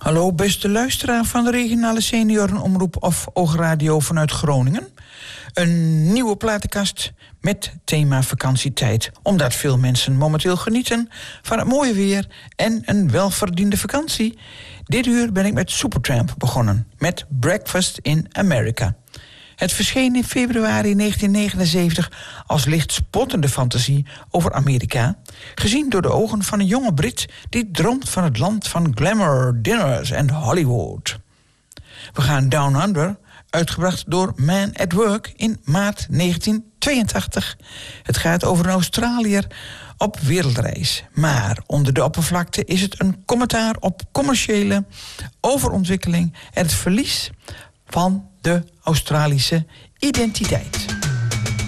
Hallo, beste luisteraar van de regionale seniorenomroep of Oogradio vanuit Groningen. Een nieuwe platenkast met thema vakantietijd. Omdat veel mensen momenteel genieten van het mooie weer en een welverdiende vakantie. Dit uur ben ik met Supertramp begonnen, met Breakfast in America. Het verscheen in februari 1979 als licht spottende fantasie over Amerika, gezien door de ogen van een jonge Brit die droomt van het land van glamour, dinners en Hollywood. We gaan Down Under, uitgebracht door Man at Work in maart 1982. Het gaat over een Australiër op wereldreis. Maar onder de oppervlakte is het een commentaar op commerciële overontwikkeling en het verlies van de Australische identiteit.